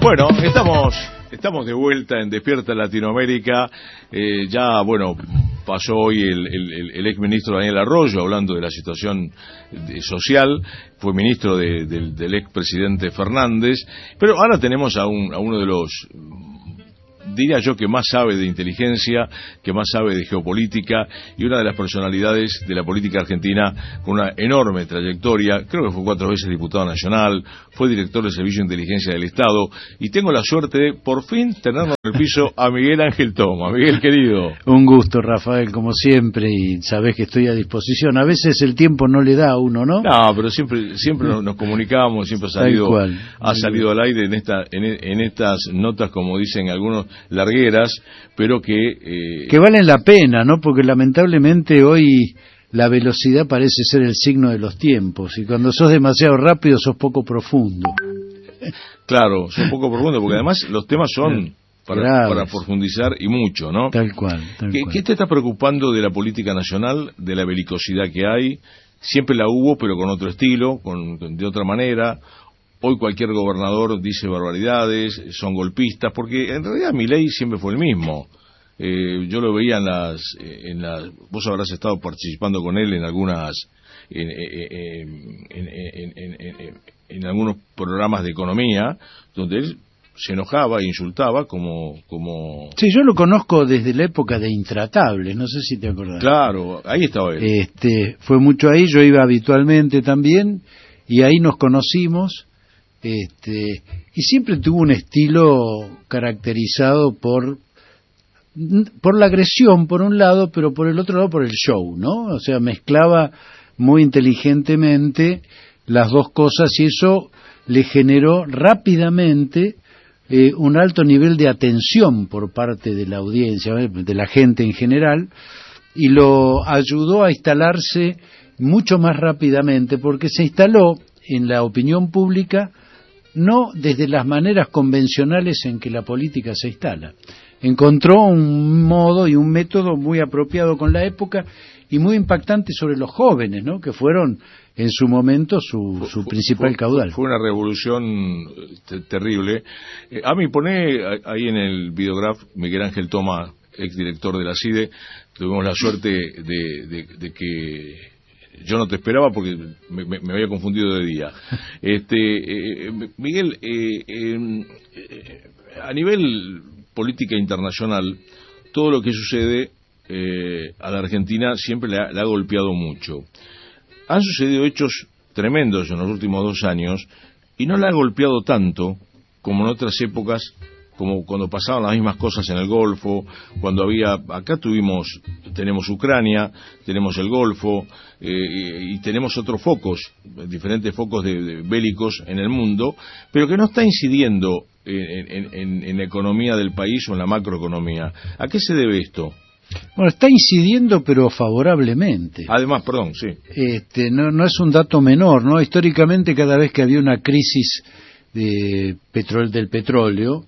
Bueno, estamos de vuelta en Despierta Latinoamérica. Pasó hoy el exministro Daniel Arroyo hablando de la situación social, fue ministro del expresidente Fernández, pero ahora tenemos a uno de los, diría yo, que más sabe de inteligencia, que más sabe de geopolítica, y una de las personalidades de la política argentina con una enorme trayectoria. Creo que fue 4 veces diputado nacional, fue director del Servicio de Inteligencia del Estado, y tengo la suerte de, por fin, tenernos en el piso a Miguel Ángel Toma. Miguel, querido. Un gusto, Rafael, como siempre, y sabés que estoy a disposición. A veces el tiempo no le da a uno, ¿no? No, pero siempre nos comunicamos, siempre ha salido al aire en estas notas, como dicen algunos, largueras, pero que valen la pena, ¿no? Porque lamentablemente hoy la velocidad parece ser el signo de los tiempos, y cuando sos demasiado rápido sos poco profundo. Claro, son poco profundo, porque además los temas son para profundizar, y mucho, ¿no? Tal cual. ¿Qué te está preocupando de la política nacional, de la belicosidad que hay? Siempre la hubo, pero con otro estilo, de otra manera. Hoy cualquier gobernador dice barbaridades, son golpistas, porque en realidad Milei siempre fue el mismo. Yo lo veía vos habrás estado participando con él en algunos programas de economía, donde él se enojaba e insultaba como... Sí, yo lo conozco desde la época de Intratables, no sé si te acordás. Claro, ahí estaba él. Fue mucho ahí, yo iba habitualmente también, y ahí nos conocimos. Y siempre tuvo un estilo caracterizado por la agresión por un lado, pero por el otro lado por el show, ¿no? O sea, mezclaba muy inteligentemente las dos cosas, y eso le generó rápidamente un alto nivel de atención por parte de la audiencia, de la gente en general, y lo ayudó a instalarse mucho más rápidamente, porque se instaló en la opinión pública no desde las maneras convencionales en que la política se instala. Encontró un modo y un método muy apropiado con la época y muy impactante sobre los jóvenes, ¿no? Que fueron en su momento su principal caudal. Fue una revolución terrible. A mí poné ahí en el videograph Miguel Ángel Toma, exdirector de la CIDE. Tuvimos la suerte de que yo no te esperaba porque me había confundido de día. Miguel, a nivel política internacional, todo lo que sucede a la Argentina siempre le ha golpeado mucho. Han sucedido hechos tremendos en los últimos 2 años y no le ha golpeado tanto como en otras épocas, como cuando pasaban las mismas cosas en el Golfo, cuando acá tenemos Ucrania, tenemos el Golfo, y tenemos otros focos, diferentes focos de bélicos en el mundo, pero que no está incidiendo en la economía del país o en la macroeconomía. ¿A qué se debe esto? Bueno, está incidiendo, pero favorablemente. Además, perdón, sí. No es un dato menor, ¿no? Históricamente, cada vez que había una crisis del petróleo,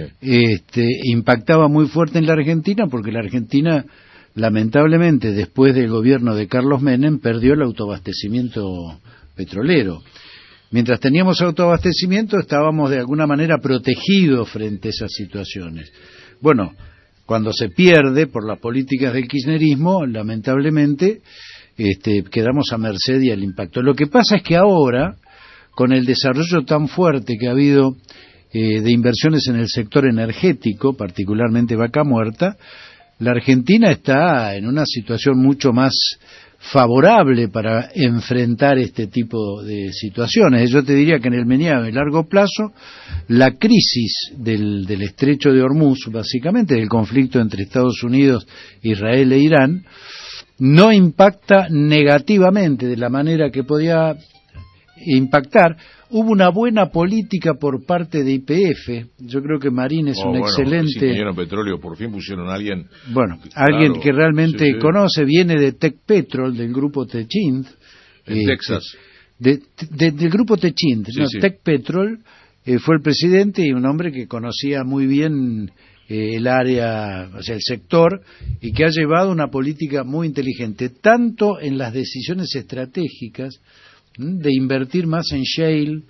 impactaba muy fuerte en la Argentina, porque la Argentina, lamentablemente, después del gobierno de Carlos Menem, perdió el autoabastecimiento petrolero. Mientras teníamos autoabastecimiento, estábamos de alguna manera protegidos frente a esas situaciones. Bueno, cuando se pierde por las políticas del kirchnerismo, lamentablemente, quedamos a merced y al impacto. Lo que pasa es que ahora, con el desarrollo tan fuerte que ha habido de inversiones en el sector energético, particularmente Vaca Muerta, la Argentina está en una situación mucho más favorable para enfrentar este tipo de situaciones. Yo te diría que en el mediano y largo plazo, la crisis del estrecho de Hormuz, básicamente del conflicto entre Estados Unidos, Israel e Irán, no impacta negativamente de la manera que podía impactar. Hubo una buena política por parte de YPF. Yo creo que Marín es un excelente... Sí, ingeniero petróleo, por fin pusieron a alguien... Bueno, alguien que realmente conoce, viene de Tecpetrol, del grupo Techint. En Texas. Del grupo Techint. Tecpetrol fue el presidente, y un hombre que conocía muy bien el área, o sea, el sector, y que ha llevado una política muy inteligente, tanto en las decisiones estratégicas, de invertir más en shale,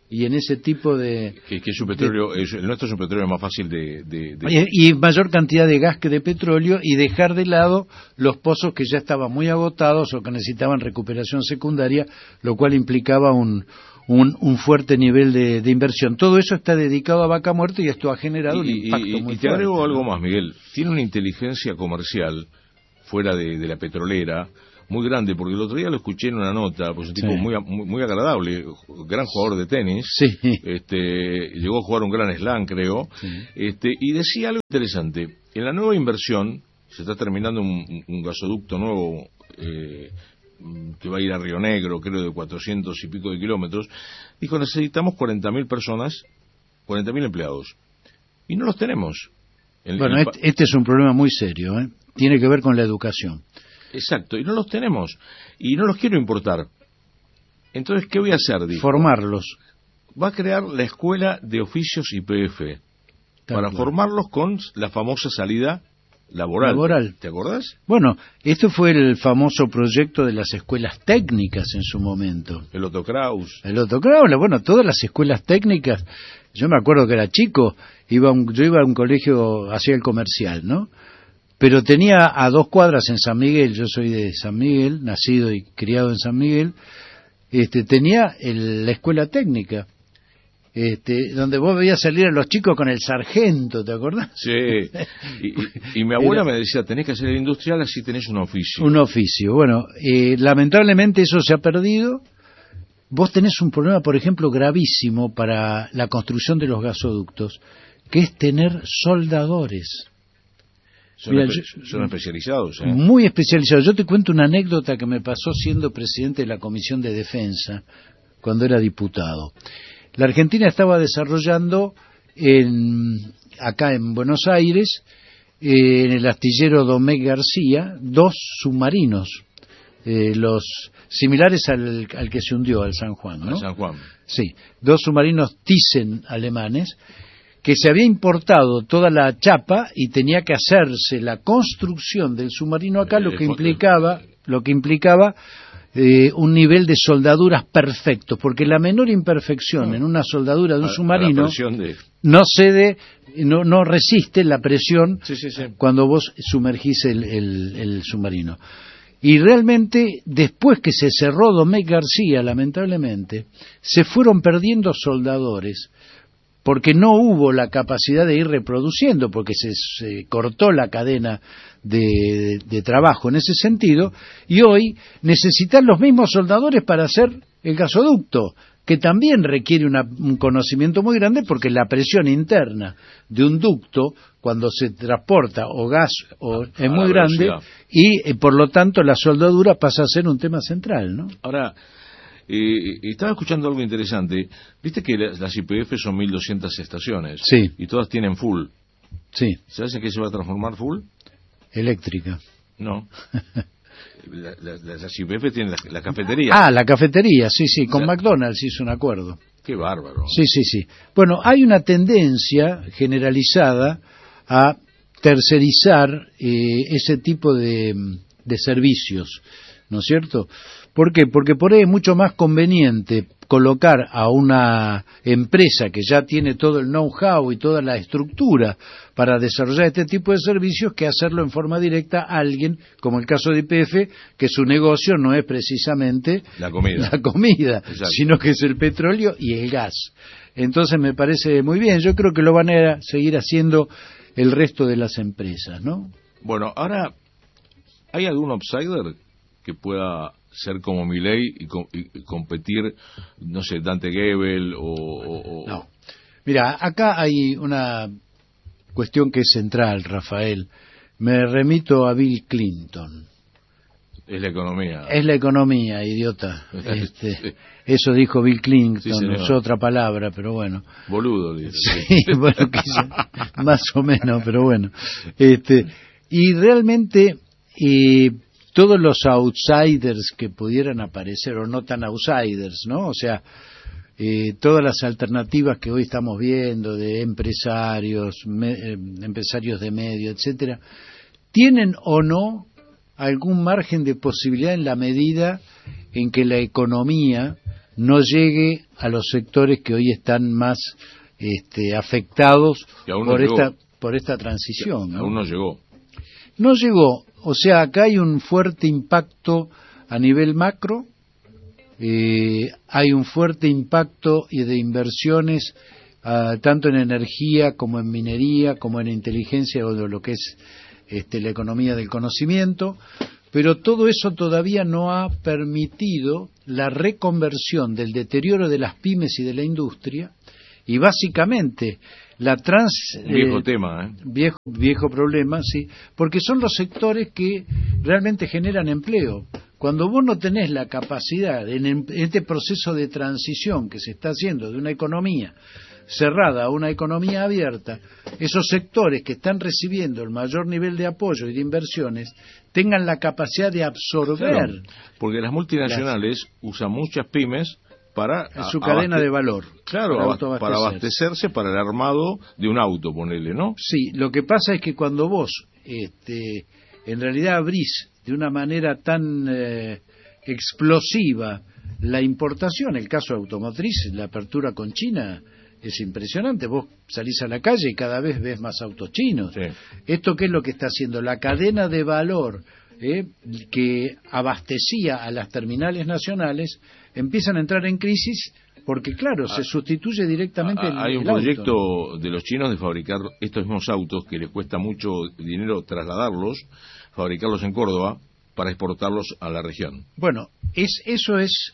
y en ese tipo de... Que es un petróleo, el nuestro es un petróleo más fácil de... Y mayor cantidad de gas que de petróleo, y dejar de lado los pozos que ya estaban muy agotados o que necesitaban recuperación secundaria, lo cual implicaba un fuerte nivel de inversión. Todo eso está dedicado a Vaca Muerta y esto ha generado un impacto muy fuerte. Y te agrego algo más, Miguel. Tiene una inteligencia comercial fuera de la petrolera muy grande, porque el otro día lo escuché en una nota, pues un tipo muy agradable, gran jugador de tenis, llegó a jugar un gran slam, creo, y decía algo interesante. En la nueva inversión, se está terminando un gasoducto nuevo que va a ir a Río Negro, creo de 400 y pico de kilómetros, dijo, necesitamos 40.000 personas, 40.000 empleados, y no los tenemos. Este es un problema muy serio, tiene que ver con la educación. Exacto, y no los tenemos, y no los quiero importar. Entonces, ¿qué voy a hacer? Dijo, formarlos. Va a crear la Escuela de Oficios YPF, para formarlos con la famosa salida laboral. ¿Te acordás? Bueno, esto fue el famoso proyecto de las escuelas técnicas en su momento. El Otto Kraus, bueno, todas las escuelas técnicas. Yo me acuerdo que era chico, yo iba a un colegio hacia el comercial, ¿no? Pero tenía a 2 cuadras en San Miguel, yo soy de San Miguel, nacido y criado en San Miguel, tenía la escuela técnica, donde vos veías salir a los chicos con el sargento, ¿te acordás? Sí, y mi abuela me decía, tenés que hacer el industrial, así tenés un oficio. Un oficio, bueno, lamentablemente eso se ha perdido. Vos tenés un problema, por ejemplo, gravísimo para la construcción de los gasoductos, que es tener soldadores. Son especializados, Muy especializados. Yo te cuento una anécdota que me pasó siendo presidente de la Comisión de Defensa, cuando era diputado. La Argentina estaba desarrollando acá en Buenos Aires, en el astillero Domecq García, 2 submarinos, los similares al que se hundió, al San Juan, ¿no? Al San Juan. Sí, 2 submarinos Thyssen alemanes, que se había importado toda la chapa y tenía que hacerse la construcción del submarino acá, lo que implicaba un nivel de soldaduras perfecto, porque la menor imperfección en una soldadura de un submarino no resiste la presión cuando vos sumergís el submarino. Y realmente, después que se cerró Domecq García, lamentablemente, se fueron perdiendo soldadores, porque no hubo la capacidad de ir reproduciendo, porque se cortó la cadena de trabajo en ese sentido, y hoy necesitan los mismos soldadores para hacer el gasoducto, que también requiere un conocimiento muy grande, porque la presión interna de un ducto, cuando se transporta o gas es muy grande, y por lo tanto la soldadura pasa a ser un tema central, ¿no? Ahora, estaba escuchando algo interesante. Viste que las YPF son 1.200 estaciones. Sí. Y todas tienen full. Sí. ¿Sabes en qué se va a transformar full? Eléctrica. No. Las YPF tienen la cafetería. La cafetería, sí. Con McDonald's hizo un acuerdo. Qué bárbaro. Sí. Bueno, hay una tendencia generalizada a tercerizar ese tipo de servicios, ¿no es cierto? ¿Por qué? Porque por ahí es mucho más conveniente colocar a una empresa que ya tiene todo el know-how y toda la estructura para desarrollar este tipo de servicios que hacerlo en forma directa a alguien, como el caso de YPF, que su negocio no es precisamente la comida, sino que es el petróleo y el gas. Entonces me parece muy bien. Yo creo que lo van a seguir haciendo el resto de las empresas, ¿no? Bueno, ahora, ¿hay algún outsider que pueda ser como Milei y competir, no sé, Dante Gebel o... No. Mira, acá hay una cuestión que es central, Rafael. Me remito a Bill Clinton. Es la economía. Es la economía, idiota. Eso dijo Bill Clinton, usó otra palabra, pero bueno. Boludo, dice. Sí, bueno, quizá, más o menos, pero bueno. Y realmente... todos los outsiders que pudieran aparecer, o no tan outsiders, ¿no? O sea, todas las alternativas que hoy estamos viendo de empresarios, empresarios de medio, etcétera, ¿tienen o no algún margen de posibilidad en la medida en que la economía no llegue a los sectores que hoy están más afectados por esta transición, ¿no? Aún no llegó. No llegó, o sea, acá hay un fuerte impacto a nivel macro, hay un fuerte impacto de inversiones tanto en energía como en minería, como en inteligencia o de lo que es la economía del conocimiento, pero todo eso todavía no ha permitido la reconversión del deterioro de las pymes y de la industria, y básicamente viejo tema, viejo problema, sí, porque son los sectores que realmente generan empleo. Cuando vos no tenés la capacidad en este proceso de transición que se está haciendo de una economía cerrada a una economía abierta, esos sectores que están recibiendo el mayor nivel de apoyo y de inversiones tengan la capacidad de absorber. Claro, porque las multinacionales usan muchas pymes para su cadena de valor. Claro, para abastecerse para el armado de un auto, ponele, ¿no? Sí, lo que pasa es que cuando vos en realidad abrís de una manera tan explosiva la importación, el caso automotriz, la apertura con China es impresionante. Vos salís a la calle y cada vez ves más autos chinos. Sí. ¿Esto qué es lo que está haciendo? La cadena de valor que abastecía a las terminales nacionales empiezan a entrar en crisis porque, claro, se sustituye directamente el auto. Hay un proyecto de los chinos de fabricar estos mismos autos que les cuesta mucho dinero trasladarlos, fabricarlos en Córdoba para exportarlos a la región. Bueno, eso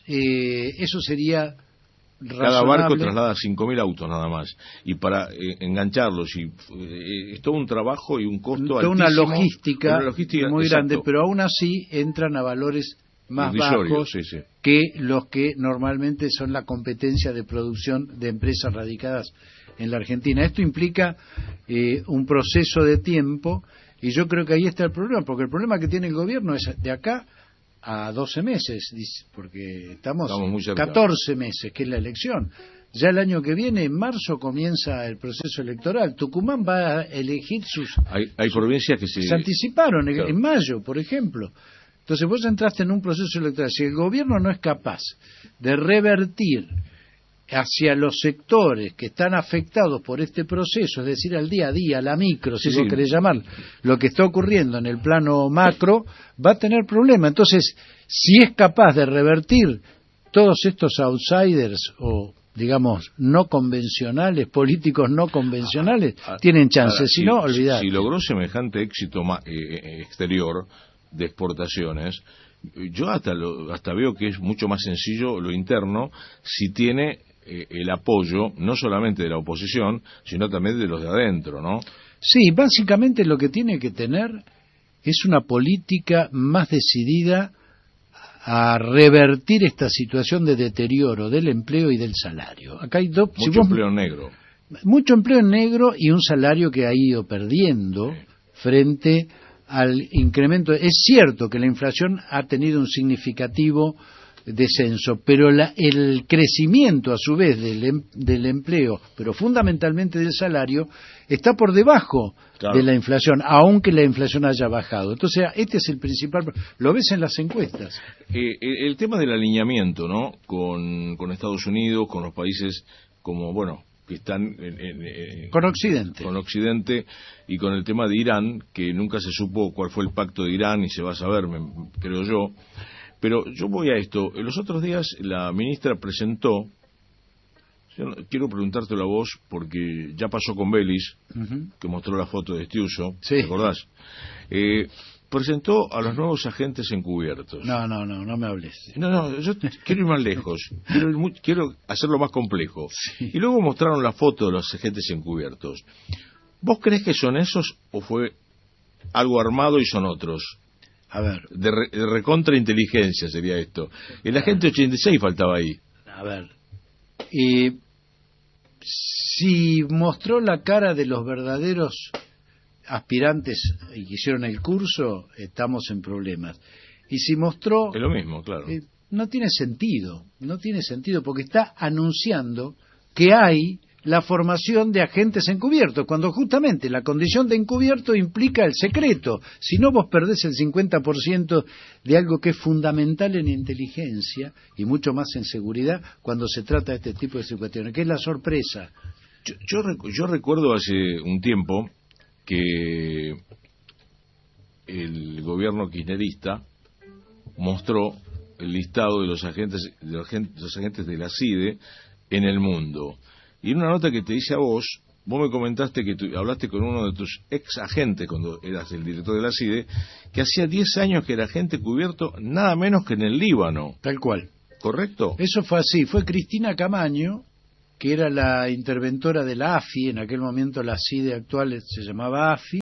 sería razonable. Cada barco traslada 5.000 autos nada más, y para engancharlos es todo un trabajo y un costo altísimo, una logística muy exacto, grande, pero aún así entran a valores más bajos sí. que los que normalmente son la competencia de producción de empresas radicadas en la Argentina. Esto implica un proceso de tiempo, y yo creo que ahí está el problema, porque el problema que tiene el gobierno es de acá a 12 meses, porque estamos muy cerca. 14 meses, que es la elección. Ya el año que viene, en marzo, comienza el proceso electoral. Tucumán va a elegir Hay provincias que se anticiparon, claro, en mayo, por ejemplo. Entonces vos entraste en un proceso electoral. Si el gobierno no es capaz de revertir hacia los sectores que están afectados por este proceso, es decir, al día a día, a la micro, si vos querés llamar, lo que está ocurriendo en el plano macro, va a tener problemas. Entonces, si es capaz de revertir todos estos outsiders o, digamos, no convencionales, políticos no convencionales, tienen chances, si no, olvidate. Si logró semejante éxito exterior de exportaciones, yo hasta veo que es mucho más sencillo lo interno si tiene el apoyo no solamente de la oposición, sino también de los de adentro, ¿no? Sí, básicamente lo que tiene que tener es una política más decidida a revertir esta situación de deterioro del empleo y del salario. Acá hay mucho empleo negro. Mucho empleo negro y un salario que ha ido perdiendo frente al incremento. Es cierto que la inflación ha tenido un significativo descenso, pero el crecimiento a su vez del empleo, pero fundamentalmente del salario, está por debajo, claro, de la inflación, aunque la inflación haya bajado. Entonces, este es el principal. Lo ves en las encuestas. El tema del alineamiento, ¿no?, con Estados Unidos, con los países como, bueno, que están con Occidente y con el tema de Irán, que nunca se supo cuál fue el pacto de Irán y se va a saber, creo yo. Pero yo voy a esto. Los otros días la ministra presentó, quiero preguntártelo a vos porque ya pasó con Belis, que mostró la foto de Estiuso, sí, ¿te acordás? Presentó a los nuevos agentes encubiertos. No me hables. No, yo quiero ir más lejos. Quiero hacerlo más complejo. Sí. Y luego mostraron la foto de los agentes encubiertos. ¿Vos creés que son esos o fue algo armado y son otros? A ver. De recontrainteligencia sería esto. El agente 86 faltaba ahí. A ver. Si mostró la cara de los verdaderos aspirantes y que hicieron el curso, estamos en problemas. Y si mostró... Es lo mismo, claro. No tiene sentido porque está anunciando que hay la formación de agentes encubiertos, cuando justamente la condición de encubierto implica el secreto. Si no, vos perdés el 50% de algo que es fundamental en inteligencia y mucho más en seguridad cuando se trata de este tipo de situaciones, que es la sorpresa. Yo recuerdo hace un tiempo que el gobierno kirchnerista mostró el listado de los agentes de la CIDE en el mundo. Y en una nota que te hice a vos me comentaste que hablaste con uno de tus ex agentes cuando eras el director de la CIDE, que hacía 10 años que era agente cubierto nada menos que en el Líbano. Tal cual. ¿Correcto? Eso fue así. Fue Cristina Camaño, que era la interventora de la AFI, en aquel momento la CIDE actual se llamaba AFI,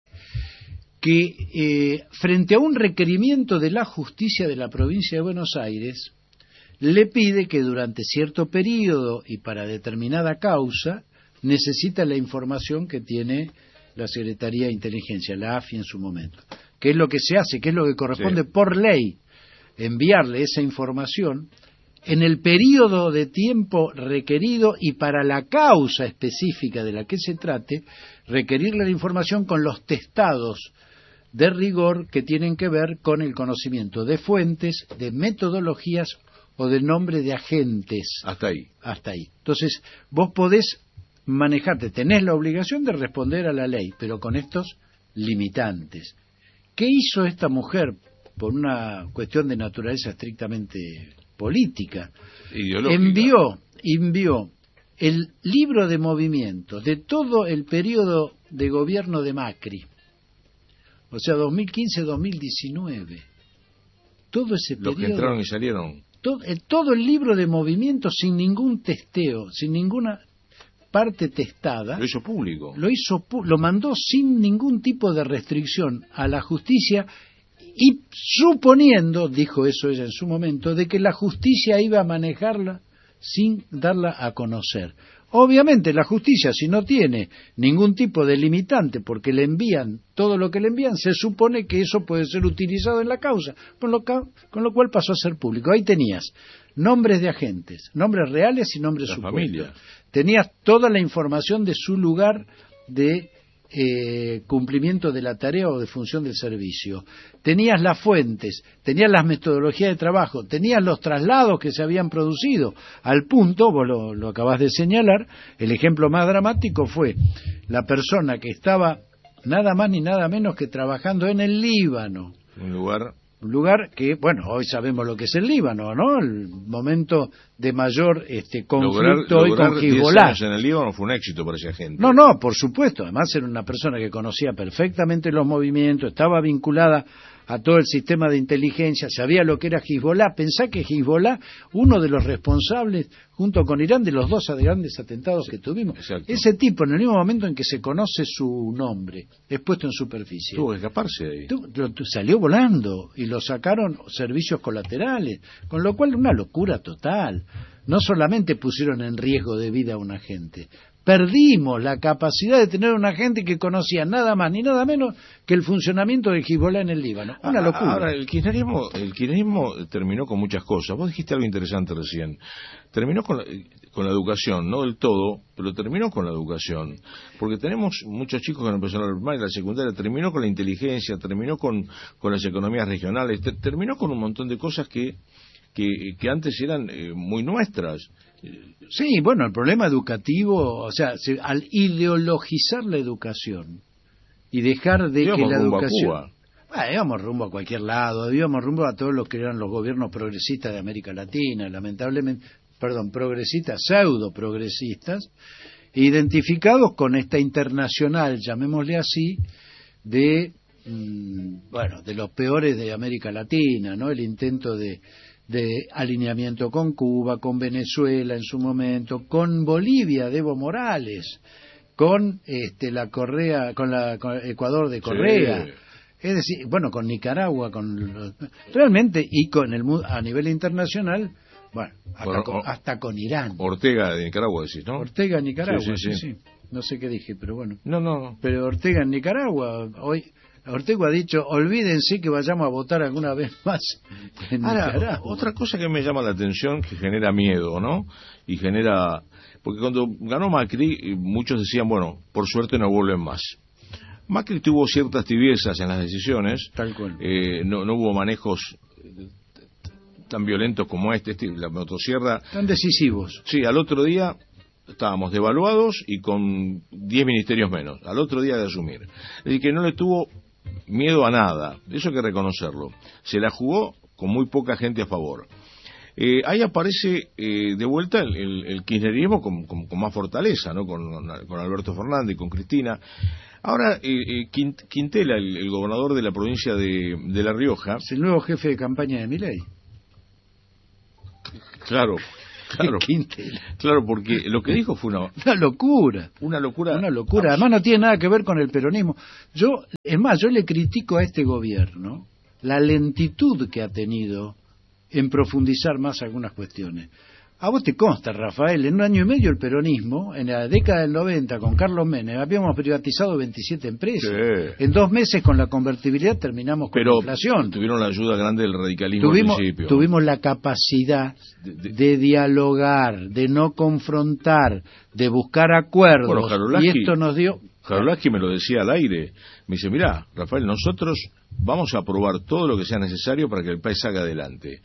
que frente a un requerimiento de la justicia de la provincia de Buenos Aires, le pide que durante cierto periodo y para determinada causa necesita la información que tiene la Secretaría de Inteligencia, la AFI en su momento. ¿Qué es lo que se hace? ¿Qué es lo que corresponde por ley? Enviarle esa información en el periodo de tiempo requerido y para la causa específica de la que se trate, requerirle la información con los testados de rigor que tienen que ver con el conocimiento de fuentes, de metodologías o del nombre de agentes. Hasta ahí. Hasta ahí. Entonces, vos podés manejarte, tenés la obligación de responder a la ley, pero con estos limitantes. ¿Qué hizo esta mujer por una cuestión de naturaleza estrictamente política? Ideológica. Envió el libro de movimiento de todo el periodo de gobierno de Macri, o sea, 2015-2019. Todo ese periodo. Los que entraron y salieron. Todo el libro de movimiento sin ningún testeo, sin ninguna parte testada. Lo hizo público. Lo mandó sin ningún tipo de restricción a la justicia y suponiendo, dijo eso ella en su momento, de que la justicia iba a manejarla sin darla a conocer. Obviamente la justicia, si no tiene ningún tipo de limitante porque le envían todo lo que le envían, se supone que eso puede ser utilizado en la causa, con lo cual pasó a ser público. Ahí tenías nombres de agentes, nombres reales y nombres supuestos. Familia. Tenías toda la información de su lugar de cumplimiento de la tarea o de función del servicio. Tenías las fuentes, tenías las metodologías de trabajo, tenías los traslados que se habían producido, al punto, vos lo acabás de señalar, el ejemplo más dramático fue la persona que estaba nada más ni nada menos que trabajando en el Líbano. Un lugar que, bueno, hoy sabemos lo que es el Líbano, ¿no? El momento de mayor conflicto hoy con Hezbollah. 10 años en el Líbano fue un éxito para esa gente. No, por supuesto. Además era una persona que conocía perfectamente los movimientos, estaba vinculada a todo el sistema de inteligencia, sabía lo que era Hezbollah. Pensá que Hezbollah, uno de los responsables, junto con Irán, de los dos grandes atentados que tuvimos. Exacto. Ese tipo, en el mismo momento en que se conoce su nombre, es puesto en superficie. Tuvo que escaparse de ahí. Salió volando y lo sacaron servicios colaterales, con lo cual una locura total. No solamente pusieron en riesgo de vida a un agente, perdimos la capacidad de tener un agente que conocía nada más ni nada menos que el funcionamiento de Hezbollah en el Líbano. Una locura. Ahora, el kirchnerismo terminó con muchas cosas. Vos dijiste algo interesante recién. Terminó con la educación, no del todo, pero terminó con la educación. Porque tenemos muchos chicos que empezaron a la primaria y la secundaria, terminó con la inteligencia, terminó con las economías regionales, terminó con un montón de cosas que antes eran muy nuestras. Sí, bueno, el problema educativo, o sea, al ideologizar la educación y dejar de que la educación... íbamos rumbo a cualquier lado, íbamos rumbo a todos los que eran los gobiernos progresistas de América Latina, lamentablemente, progresistas, pseudo-progresistas, identificados con esta internacional, llamémosle así, de los peores de América Latina, ¿no? El intento de alineamiento con Cuba, con Venezuela en su momento, con Bolivia de Evo Morales, con con Ecuador de Correa, sí. Es decir, bueno, con Nicaragua, realmente, y a nivel internacional, bueno, hasta con Irán. Ortega de Nicaragua decís, ¿no? Ortega en Nicaragua, sí. No sé qué dije, pero bueno. No. Pero Ortega en Nicaragua, Ortega ha dicho, olvídense que vayamos a votar alguna vez más en Nicaragua. Otra cosa que me llama la atención, que genera miedo, ¿no? Y genera... Porque cuando ganó Macri, muchos decían, bueno, por suerte no vuelven más. Macri tuvo ciertas tibiezas en las decisiones. Tal cual. No hubo manejos tan violentos como la motosierra. Tan decisivos. Sí, al otro día estábamos devaluados y con 10 ministerios menos, al otro día de asumir. Es decir, que no le tuvo miedo a nada, eso hay que reconocerlo. Se la jugó con muy poca gente a favor. Ahí aparece de vuelta el kirchnerismo con más fortaleza, ¿no? Con Alberto Fernández, con Cristina. Ahora, Quintela, el gobernador de la provincia de La Rioja... Es el nuevo jefe de campaña de Milei. Claro, Quintela. Claro, porque lo que dijo fue una locura. Una locura. Además no tiene nada que ver con el peronismo. Yo le critico a este gobierno la lentitud que ha tenido en profundizar más algunas cuestiones. A vos te consta, Rafael, en un año y medio el peronismo, en la década del 90 con Carlos Menem, habíamos privatizado 27 empresas. Sí. En 2 meses con la convertibilidad terminamos con la inflación. Tuvieron la ayuda grande del radicalismo al principio. Tuvimos la capacidad de dialogar, de no confrontar, de buscar acuerdos. Bueno, y esto nos dio... Jarolaski me lo decía al aire. Me dice, mirá, Rafael, nosotros vamos a aprobar todo lo que sea necesario para que el país salga adelante.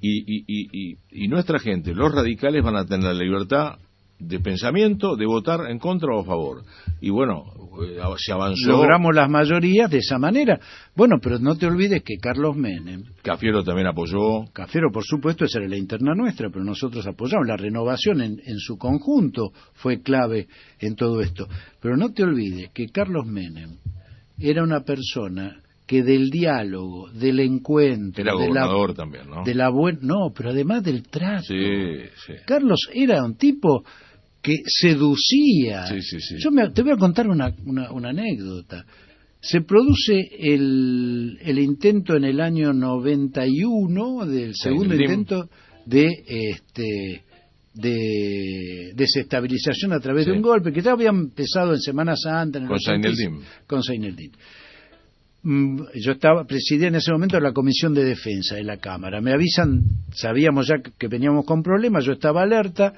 Y nuestra gente, los radicales, van a tener la libertad de pensamiento, de votar en contra o a favor. Y bueno, se avanzó. Logramos las mayorías de esa manera. Bueno, pero no te olvides que Carlos Menem... Cafiero también apoyó. Cafiero, por supuesto, esa era la interna nuestra, pero nosotros apoyamos. La renovación en su conjunto fue clave en todo esto. Pero no te olvides que Carlos Menem era una persona que del diálogo, del encuentro... Era gobernador también, ¿no? No, pero además del trato. Sí. Carlos era un tipo que seducía. Sí. Te voy a contar una anécdota. Se produce el intento en el año 91, del segundo intento de desestabilización a través de un golpe, que ya había empezado en Semana Santa. Con Saineldin. Yo presidía en ese momento la Comisión de Defensa de la Cámara. Me avisan, sabíamos ya que veníamos con problemas, yo estaba alerta.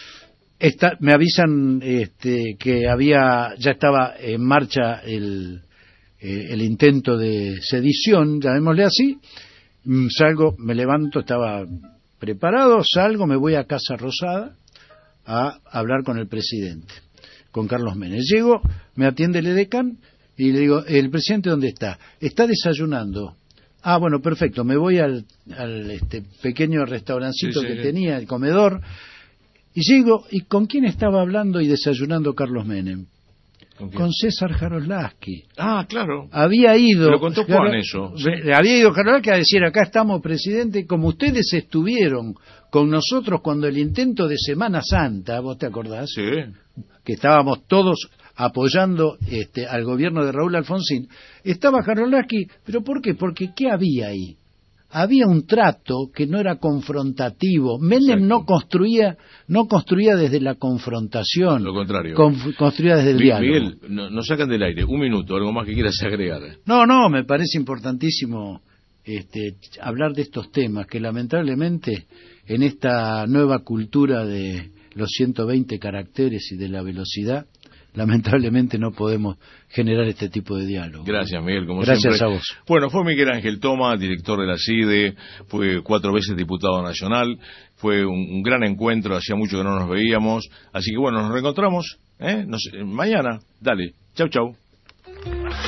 Me avisan que ya estaba en marcha el intento de sedición, llamémosle así. Salgo, me levanto, estaba preparado, salgo, me voy a Casa Rosada a hablar con el presidente, con Carlos Menem. Llego, me atiende el edecán y le digo, ¿el presidente dónde está? Está desayunando. Ah, bueno, perfecto, me voy al pequeño restaurancito que tenía, el comedor, y llego, ¿y con quién estaba hablando y desayunando Carlos Menem? Con César Jarolaski. Ah, claro. Había ido... ¿Te lo contó Juan eso? ¿Sí? Había ido Jarolaski a decir, acá estamos, presidente, como ustedes estuvieron con nosotros cuando el intento de Semana Santa, ¿vos te acordás? Sí. Que estábamos todos apoyando al gobierno de Raúl Alfonsín, estaba Jarolaski, ¿pero por qué? Porque ¿qué había ahí? Había un trato que no era confrontativo. Menem no construía desde la confrontación. Lo contrario. Construía desde el diálogo. Miguel, nos sacan del aire. Un minuto, algo más que quieras agregar. No, me parece importantísimo hablar de estos temas que lamentablemente en esta nueva cultura de los 120 caracteres y de la velocidad, lamentablemente no podemos generar este tipo de diálogo. Gracias, Miguel, como Gracias siempre. a vos. Bueno, fue Miguel Ángel Toma, director de la CIDE, fue 4 veces diputado nacional, fue un gran encuentro, hacía mucho que no nos veíamos, así que bueno, nos reencontramos mañana. Dale, chau.